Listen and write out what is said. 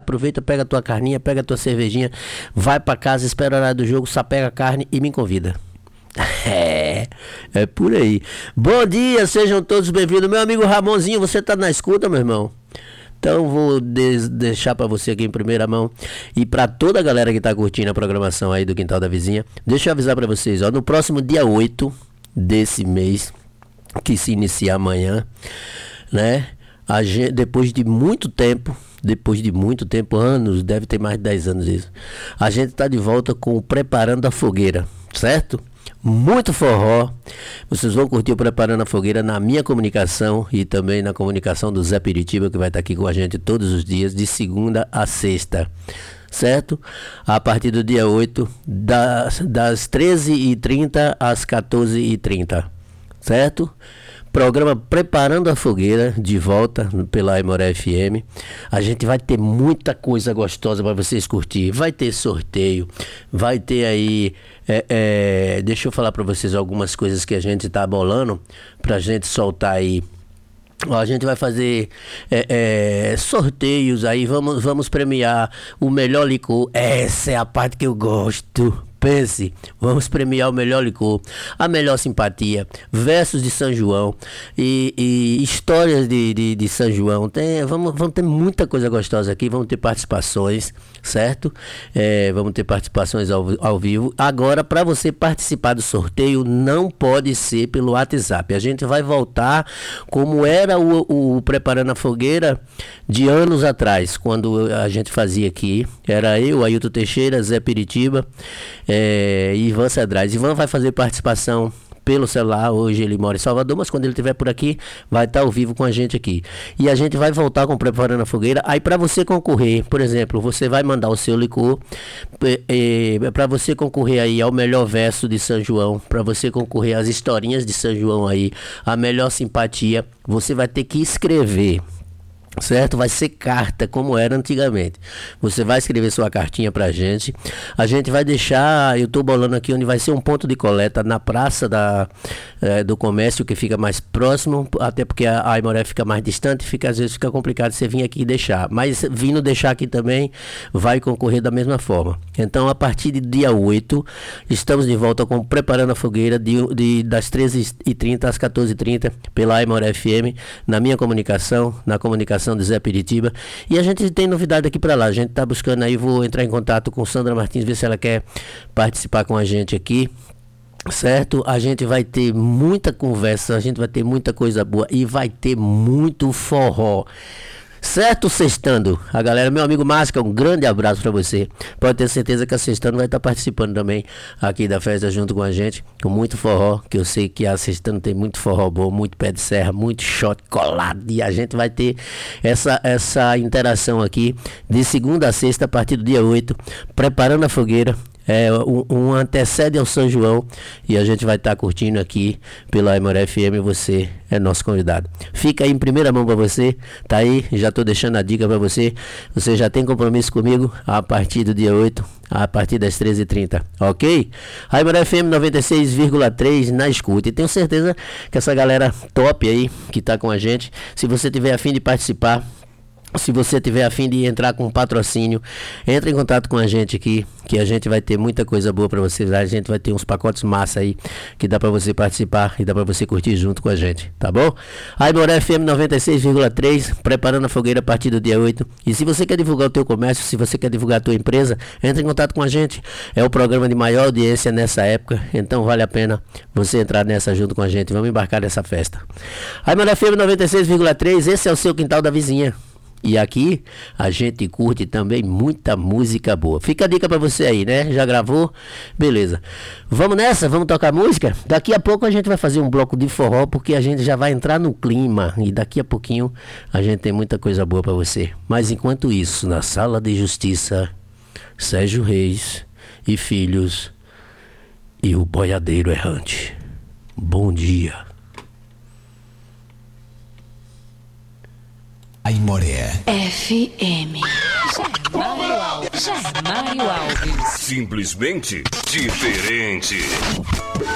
aproveita, pega a tua carninha, pega a tua cervejinha, vai pra casa, espera o horário do jogo, só pega a carne e me convida. É por aí. Bom dia, sejam todos bem-vindos. Meu amigo Ramonzinho, você tá na escuta, meu irmão? Então vou deixar para você aqui em primeira mão e para toda a galera que tá curtindo a programação aí do Quintal da Vizinha. Deixa eu avisar para vocês, ó, no próximo dia 8 desse mês, que se inicia amanhã, né? Depois de muito tempo, anos, deve ter mais de 10 anos isso, a gente tá de volta com o Preparando a Fogueira, certo? Muito forró. Vocês vão curtir o Preparando a Fogueira na minha comunicação e também na comunicação do Zé Piritiba, que vai estar aqui com a gente todos os dias, de segunda a sexta, certo? A partir do dia 8, das 13h30 às 14h30, certo? Programa Preparando a Fogueira, de volta pela Aimoré FM. A gente vai ter muita coisa gostosa para vocês curtir. Vai ter sorteio, vai ter aí... deixa eu falar para vocês algumas coisas que a gente tá bolando pra gente soltar aí. A gente vai fazer sorteios aí, vamos premiar o melhor licor. Essa é a parte que eu gosto. Pense, vamos premiar o melhor licor, a melhor simpatia, versos de São João e histórias de São João. Vamos ter muita coisa gostosa aqui, vamos ter participações, certo? Vamos ter participações ao vivo. Agora, para você participar do sorteio, não pode ser pelo WhatsApp. A gente vai voltar como era o Preparando a Fogueira de anos atrás, quando a gente fazia aqui. Era eu, Ailton Teixeira, Zé Piritiba, Ivan Cedrais. Ivan vai fazer participação pelo celular, hoje ele mora em Salvador, mas quando ele estiver por aqui, vai estar ao vivo com a gente aqui. E a gente vai voltar com Preparando a Fogueira. Aí para você concorrer, por exemplo, você vai mandar o seu licor, para você concorrer aí ao melhor verso de São João, para você concorrer às historinhas de São João aí, a melhor simpatia, você vai ter que escrever, certo? Vai ser carta, como era antigamente. Você vai escrever sua cartinha pra gente. A gente vai deixar, eu tô bolando aqui onde vai ser um ponto de coleta na praça do comércio, que fica mais próximo, até porque a Aimoré fica mais distante, às vezes fica complicado você vir aqui e deixar. Mas vindo deixar aqui também, vai concorrer da mesma forma. Então, a partir de dia 8, estamos de volta com Preparando a Fogueira, das 13h30 às 14h30, pela Aimoré FM, na minha comunicação, na comunicação do Zé Piritiba. E a gente tem novidade aqui para lá. A gente tá buscando aí, vou entrar em contato com Sandra Martins, ver se ela quer participar com a gente aqui, certo? A gente vai ter muita conversa, a gente vai ter muita coisa boa e vai ter muito forró, certo? Sextando, a galera, meu amigo Máscara, um grande abraço pra você. Pode ter certeza que a Sextando vai estar participando também aqui da festa junto com a gente, com muito forró, que eu sei que a Sextando tem muito forró bom, muito pé de serra, muito shot colado, e a gente vai ter essa interação aqui de segunda a sexta, a partir do dia 8, Preparando a Fogueira. Um antecede ao São João, e a gente vai estar curtindo aqui pela Aimoré FM. Você é nosso convidado. Fica aí em primeira mão para você, tá aí, já tô deixando a dica para você. Você já tem compromisso comigo a partir do dia 8, a partir das 13h30, ok? Aimoré FM 96,3 na escuta, e tenho certeza que essa galera top aí que tá com a gente, se você tiver a fim de participar, se você tiver a fim de entrar com patrocínio, entre em contato com a gente aqui, que a gente vai ter muita coisa boa para vocês. A gente vai ter uns pacotes massa aí, que dá para você participar e dá para você curtir junto com a gente, tá bom? Aimoré FM 96,3, Preparando a Fogueira a partir do dia 8. E se você quer divulgar o teu comércio, se você quer divulgar a tua empresa, entre em contato com a gente. É o programa de maior audiência nessa época, então vale a pena você entrar nessa junto com a gente. Vamos embarcar nessa festa. Aimoré FM 96,3, esse é o seu Quintal da Vizinha. E aqui a gente curte também muita música boa. Fica a dica pra você aí, né? Já gravou? Beleza. Vamos nessa? Vamos tocar música? Daqui a pouco a gente vai fazer um bloco de forró, porque a gente já vai entrar no clima. E daqui a pouquinho a gente tem muita coisa boa pra você. Mas enquanto isso, na Sala de Justiça, Sérgio Reis e Filhos e o Boiadeiro Errante. Bom dia. Aimoré FM. Jamário Alves. Simplesmente diferente.